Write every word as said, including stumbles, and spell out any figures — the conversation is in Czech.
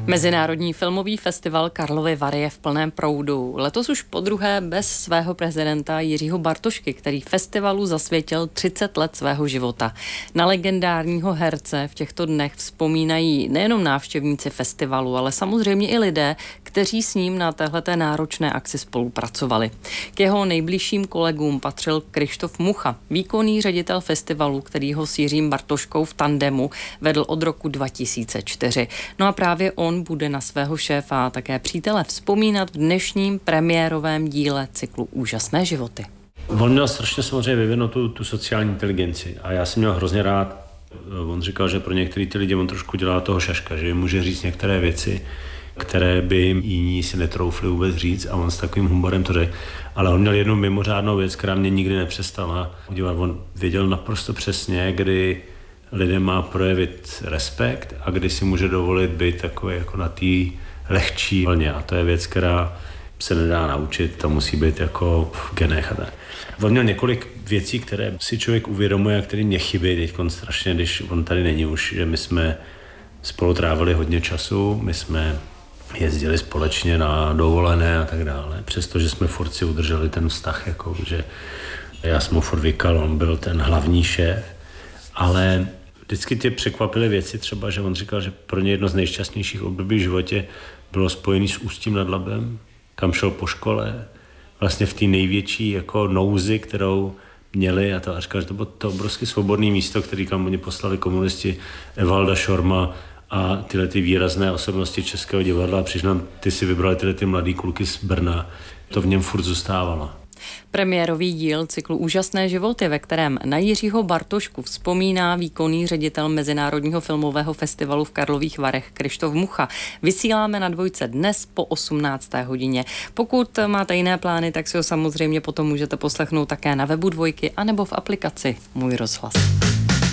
Mezinárodní filmový festival Karlovy Vary je v plném proudu. Letos už podruhé bez svého prezidenta Jiřího Bartošky, který festivalu zasvětil třicet let svého života. Na legendárního herce v těchto dnech vzpomínají nejenom návštěvníci festivalu, ale samozřejmě i lidé, kteří s ním na téhleté náročné akci spolupracovali. K jeho nejbližším kolegům patřil Kryštof Mucha, výkonný ředitel festivalu, který ho s Jiřím Bartoškou v tandemu vedl od roku dva tisíce čtyři. No a právě on bude na svého šéfa a také přítele vzpomínat v dnešním premiérovém díle cyklu Úžasné životy. On měl strašně samozřejmě vyvinutou tu sociální inteligenci a já jsem měl hrozně rád. On říkal, že pro některé ty lidi on trošku dělá toho šaška, že jim může říct některé věci, které by jim jiní si netroufli vůbec říct, a on s takovým humorem to řekl. Ale on měl jednu mimořádnou věc, která mě nikdy nepřestala udělat. On věděl naprosto přesně, kdy lidem má projevit respekt a kdy si může dovolit být takový jako na té lehčí vlně. A to je věc, která se nedá naučit, to musí být jako v genech. On měl několik věcí, které si člověk uvědomuje a které mě chybí teď strašně, když on tady není už, že my jsme spolu trávili hodně času, my jsme jezdili společně na dovolené a tak dále. Přestože jsme furt si udrželi ten vztah, jako, že já jsem mu furt vykal, on byl ten hlavní šéf, ale vždycky tě překvapily věci, třeba, že on říkal, že pro ně jedno z nejšťastnějších období v životě bylo spojené s Ústím nad Labem, kam šel po škole, vlastně v té největší jako nouzi, kterou měli, a to a říkal, že to bylo to obrovské svobodné místo, který kam oni poslali komunisti, Evalda Šorma a tyhle ty výrazné osobnosti Českého divadla, a přiznám, ty si vybrali tyhle ty mladý kluky z Brna, to v něm furt zůstávalo. Premiérový díl cyklu Úžasné životy, ve kterém na Jiřího Bartošku vzpomíná výkonný ředitel Mezinárodního filmového festivalu v Karlových Varech Kryštof Mucha, vysíláme na Dvojce dnes po osmnácté hodině. Pokud máte jiné plány, tak si ho samozřejmě potom můžete poslechnout také na webu Dvojky anebo v aplikaci Můj rozhlas.